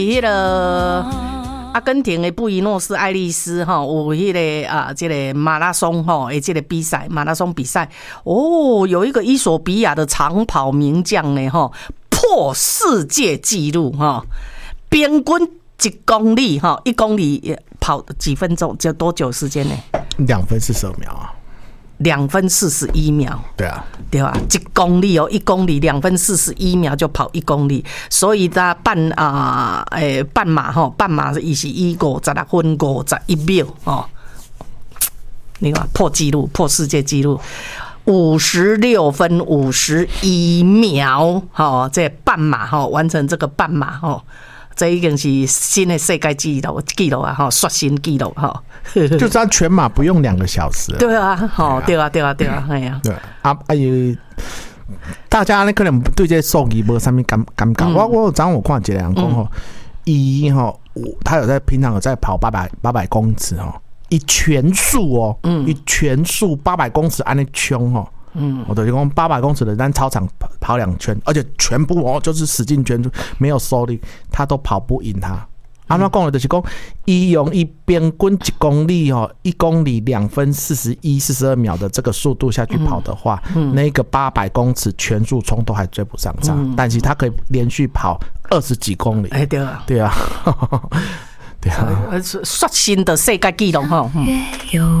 迄个阿根廷的布宜诺斯艾利斯哈，有迄个这个马拉松哈，这个比赛，马拉松比赛哦，有一个伊索比亚的长跑名将呢哈，破世界纪录哈，平均1公里哈，1公里跑几分钟，就多久时间呢 ？2分42秒啊。 2分41秒， 对啊， 对吧？1公里哦，1公里2分41秒就跑1公里，所以他半马哈，半马伊是56分51秒哦，你看破纪录，破世界纪录，56分51秒，哈，这半马哈，完成这个半马哈。这已经是新的世界纪录啊！哈，刷新纪录哈。 就这样全马不用2个小时。 对啊，好，对啊，哎呀， 对啊，大家呢可能对这数字没什么感觉。我昨我看一个人讲吼，他有在平常有在跑800公尺哦，以全速哦，以全速800公尺按那冲哦。我就是讲800公尺的，但操场跑2圈，而且全部哦就是使劲捐出，没有收力，他都跑不赢他。他讲的就是讲，伊用一平均1公里哦，1公里2分42秒的这个速度下去跑的话，那个800公尺全速冲都还追不上他，但是他可以连续跑20几公里。 哎，对啊， 对啊，对啊， 刷新的世界纪录哈。